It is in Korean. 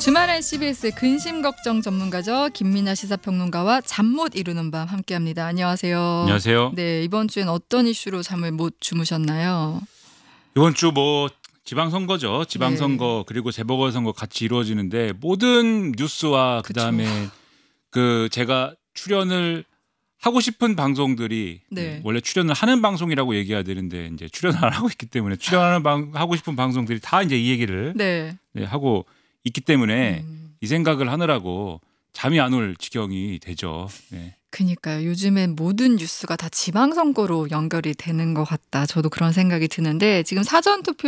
주말엔 CBS의 근심 걱정 전문가죠. 김민아 시사평론가와 잠 못 이루는 밤 함께합니다. 안녕하세요. 안녕하세요. 네, 이번 주엔 어떤 이슈로 잠을 못 주무셨나요? 이번 주 지방선거죠. 지방선거 그리고 재보궐선거 같이 이루어지는데 모든 뉴스와 그다음에 제가 출연을 하고 싶은 방송들이 네. 원래 출연을 하는 방송이라고 얘기해야 되는데 이제 출연을 안 하고 있기 때문에 하고 싶은 방송들이 다 이제 이 얘기를 네. 하고 있기 때문에 이 생각을 하느라고 잠이 안 올 지경이 되죠. 네. 그러니까요. 요즘엔 모든 뉴스가 다 지방선거로 연결이 되는 것 같다. 저도 그런 생각이 드는데 지금 사전투표